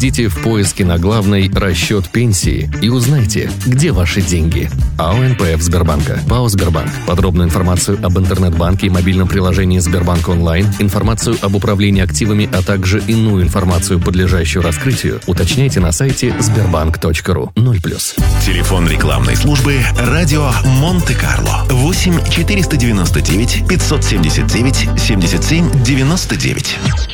Введите в поиске на главной «Расчет пенсии» и узнайте, где ваши деньги. АО НПФ Сбербанка. ПАО Сбербанк. Подробную информацию об интернет-банке и мобильном приложении Сбербанк онлайн, информацию об управлении активами, а также иную информацию, подлежащую раскрытию, уточняйте на сайте sberbank.ru. 0+. Телефон рекламной службы «Радио Монте-Карло». 8 499 579 77 99.